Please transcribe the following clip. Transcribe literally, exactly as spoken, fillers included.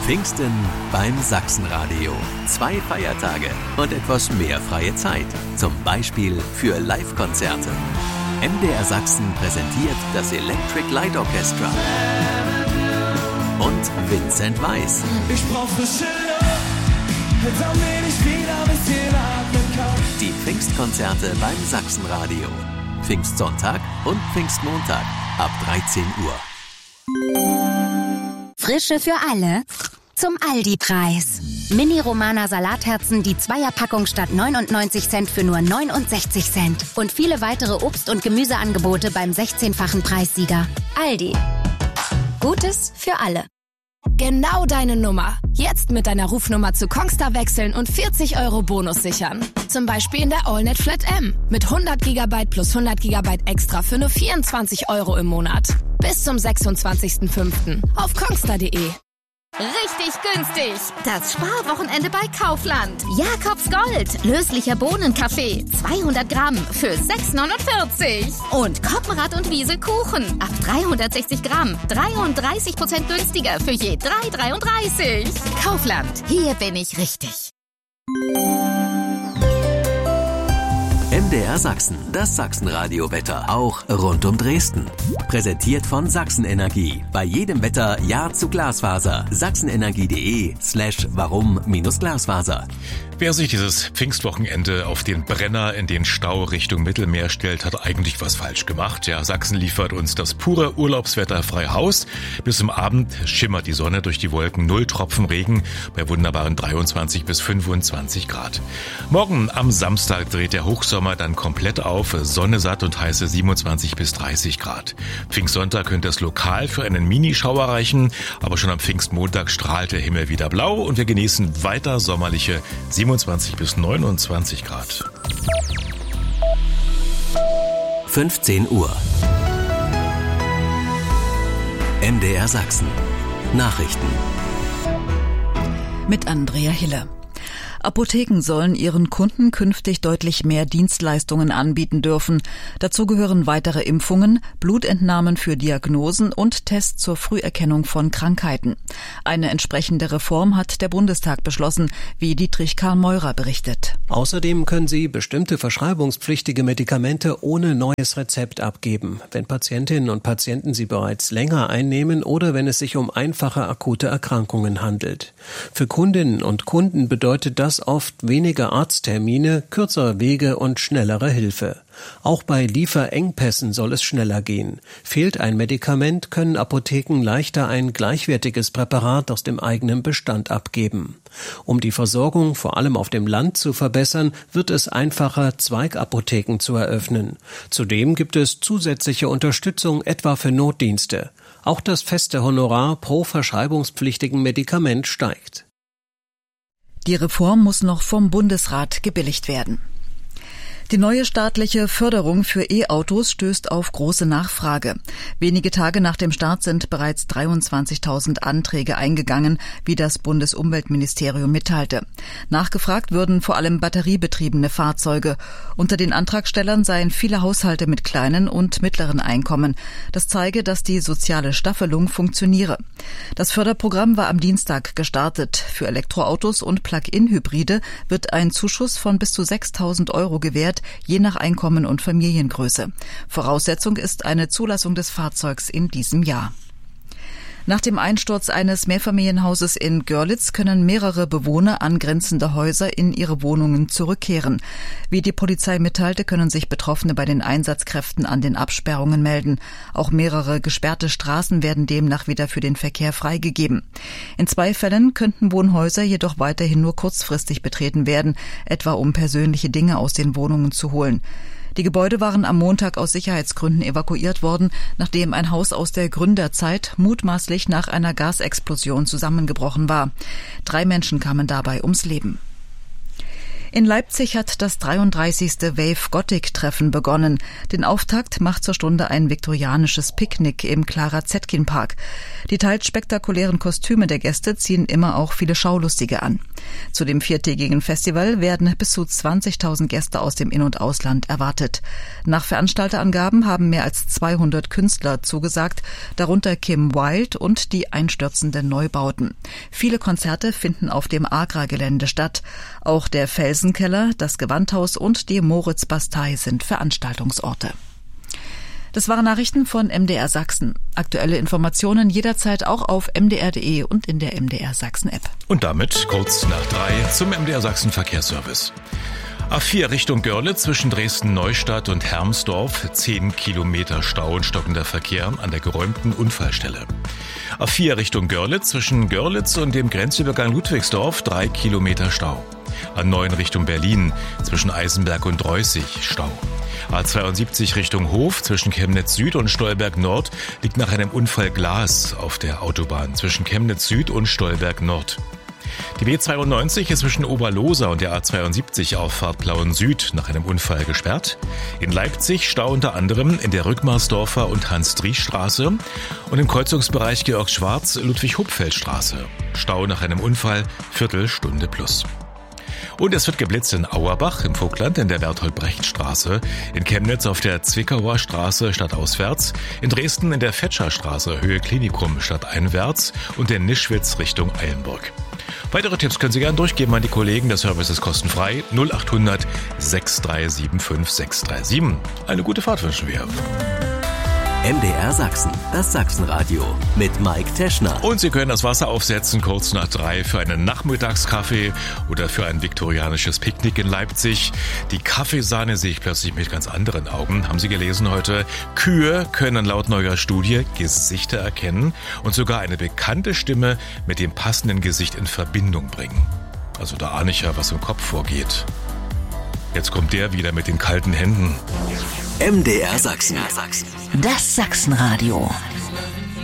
Pfingsten beim Sachsenradio. Zwei Feiertage und etwas mehr freie Zeit. Zum Beispiel für Live-Konzerte. M D R Sachsen präsentiert das Electric Light Orchestra und Vincent Weiss. Ich brauch frische Luft, damit ich wieder ein bisschen atmen kann. Die Pfingstkonzerte beim Sachsenradio. Pfingstsonntag und Pfingstmontag ab dreizehn Uhr. Frische für alle zum Aldi-Preis. Mini-Romana Salatherzen, die Zweierpackung statt neunundneunzig Cent für nur neunundsechzig Cent. Und viele weitere Obst- und Gemüseangebote beim sechzehnfachen Preissieger. Aldi. Gutes für alle. Genau deine Nummer. Jetzt mit deiner Rufnummer zu Kongstar wechseln und vierzig Euro Bonus sichern. Zum Beispiel in der AllNet Flat M. Mit hundert Gigabyte plus hundert Gigabyte extra für nur vierundzwanzig Euro im Monat. Bis zum sechsundzwanzigsten fünften auf kongstar punkt de. Richtig günstig. Das Sparwochenende bei Kaufland. Jakobs Gold. Löslicher Bohnenkaffee. zweihundert Gramm für sechs neunundvierzig. Und Koppenrad und Wiese Kuchen. Ab dreihundertsechzig Gramm. dreiunddreißig Prozent günstiger für je drei dreiunddreißig. Kaufland. Hier bin ich richtig. M D R Sachsen, das Sachsenradio-Wetter, auch rund um Dresden. Präsentiert von Sachsenenergie. Bei jedem Wetter Ja zu Glasfaser. sachsenenergie.de slash warum minus Glasfaser. Wer sich dieses Pfingstwochenende auf den Brenner in den Stau Richtung Mittelmeer stellt, hat eigentlich was falsch gemacht. Ja, Sachsen liefert uns das pure Urlaubswetter frei Haus. Bis zum Abend schimmert die Sonne durch die Wolken, null Tropfen Regen bei wunderbaren dreiundzwanzig bis fünfundzwanzig Grad. Morgen am Samstag dreht der Hochsommer dann komplett auf, Sonne satt und heiße siebenundzwanzig bis dreißig Grad. Pfingstsonntag könnte es lokal für einen Minischauer reichen, aber schon am Pfingstmontag strahlt der Himmel wieder blau und wir genießen weiter sommerliche siebenundzwanzig bis neunundzwanzig Grad. fünfzehn Uhr. M D R Sachsen. Nachrichten. Mit Andrea Hille. Apotheken sollen ihren Kunden künftig deutlich mehr Dienstleistungen anbieten dürfen. Dazu gehören weitere Impfungen, Blutentnahmen für Diagnosen und Tests zur Früherkennung von Krankheiten. Eine entsprechende Reform hat der Bundestag beschlossen, wie Dietrich Karl Meurer berichtet. Außerdem können sie bestimmte verschreibungspflichtige Medikamente ohne neues Rezept abgeben, wenn Patientinnen und Patienten sie bereits länger einnehmen oder wenn es sich um einfache akute Erkrankungen handelt. Für Kundinnen und Kunden bedeutet das oft weniger Arzttermine, kürzere Wege und schnellere Hilfe. Auch bei Lieferengpässen soll es schneller gehen. Fehlt ein Medikament, können Apotheken leichter ein gleichwertiges Präparat aus dem eigenen Bestand abgeben. Um die Versorgung vor allem auf dem Land zu verbessern, wird es einfacher, Zweigapotheken zu eröffnen. Zudem gibt es zusätzliche Unterstützung etwa für Notdienste. Auch das feste Honorar pro verschreibungspflichtigen Medikament steigt. Die Reform muss noch vom Bundesrat gebilligt werden. Die neue staatliche Förderung für E-Autos stößt auf große Nachfrage. Wenige Tage nach dem Start sind bereits dreiundzwanzigtausend Anträge eingegangen, wie das Bundesumweltministerium mitteilte. Nachgefragt würden vor allem batteriebetriebene Fahrzeuge. Unter den Antragstellern seien viele Haushalte mit kleinen und mittleren Einkommen. Das zeige, dass die soziale Staffelung funktioniere. Das Förderprogramm war am Dienstag gestartet. Für Elektroautos und Plug-in-Hybride wird ein Zuschuss von bis zu sechstausend Euro gewährt, je nach Einkommen und Familiengröße. Voraussetzung ist eine Zulassung des Fahrzeugs in diesem Jahr. Nach dem Einsturz eines Mehrfamilienhauses in Görlitz können mehrere Bewohner angrenzender Häuser in ihre Wohnungen zurückkehren. Wie die Polizei mitteilte, können sich Betroffene bei den Einsatzkräften an den Absperrungen melden. Auch mehrere gesperrte Straßen werden demnach wieder für den Verkehr freigegeben. In zwei Fällen könnten Wohnhäuser jedoch weiterhin nur kurzfristig betreten werden, etwa um persönliche Dinge aus den Wohnungen zu holen. Die Gebäude waren am Montag aus Sicherheitsgründen evakuiert worden, nachdem ein Haus aus der Gründerzeit mutmaßlich nach einer Gasexplosion zusammengebrochen war. Drei Menschen kamen dabei ums Leben. In Leipzig hat das dreiunddreißigste Wave Gothic-Treffen begonnen. Den Auftakt macht zur Stunde ein viktorianisches Picknick im Clara-Zetkin-Park. Die teils spektakulären Kostüme der Gäste ziehen immer auch viele Schaulustige an. Zu dem viertägigen Festival werden bis zu zwanzigtausend Gäste aus dem In- und Ausland erwartet. Nach Veranstalterangaben haben mehr als zweihundert Künstler zugesagt, darunter Kim Wilde und die einstürzenden Neubauten. Viele Konzerte finden auf dem Agra-Gelände statt. Auch der Felsenkeller, das Gewandhaus und die Moritz-Bastei sind Veranstaltungsorte. Das waren Nachrichten von M D R Sachsen. Aktuelle Informationen jederzeit auch auf m d r punkt d e und in der M D R Sachsen App. Und damit kurz nach drei zum M D R Sachsen Verkehrsservice. A vier Richtung Görlitz zwischen Dresden-Neustadt und Hermsdorf, zehn Kilometer Stau und stockender Verkehr an der geräumten Unfallstelle. A vier Richtung Görlitz zwischen Görlitz und dem Grenzübergang Ludwigsdorf, drei Kilometer Stau. A neun Richtung Berlin zwischen Eisenberg und Reußig, Stau. A zweiundsiebzig Richtung Hof zwischen Chemnitz Süd und Stolberg Nord liegt nach einem Unfall Glas auf der Autobahn zwischen Chemnitz Süd und Stolberg Nord. Die B zweiundneunzig ist zwischen Oberlosa und der A zweiundsiebzig Auffahrt Plauen Süd nach einem Unfall gesperrt. In Leipzig Stau unter anderem in der Rückmarsdorfer und Hans-Driesch-Straße und im Kreuzungsbereich Georg-Schwarz-Ludwig-Hupfeld-Straße. Stau nach einem Unfall, Viertelstunde plus. Und es wird geblitzt in Auerbach im Vogtland in der Bertolt-Brecht-Straße, in Chemnitz auf der Zwickauer Straße stadtauswärts, in Dresden in der Fetscher-Straße Höhe Klinikum stadteinwärts und in Nischwitz Richtung Eilenburg. Weitere Tipps können Sie gerne durchgeben an die Kollegen. Der Service ist kostenfrei. null acht hundert sechs drei sieben fünf sechs drei sieben. Eine gute Fahrt wünschen wir. M D R Sachsen, das Sachsenradio mit Mike Teschner. Und Sie können das Wasser aufsetzen kurz nach drei für einen Nachmittagskaffee oder für ein viktorianisches Picknick in Leipzig. Die Kaffeesahne sehe ich plötzlich mit ganz anderen Augen. Haben Sie gelesen heute? Kühe können laut neuer Studie Gesichter erkennen und sogar eine bekannte Stimme mit dem passenden Gesicht in Verbindung bringen. Also da ahne ich ja, was im Kopf vorgeht. Jetzt kommt der wieder mit den kalten Händen. M D R Sachsen. Das Sachsenradio.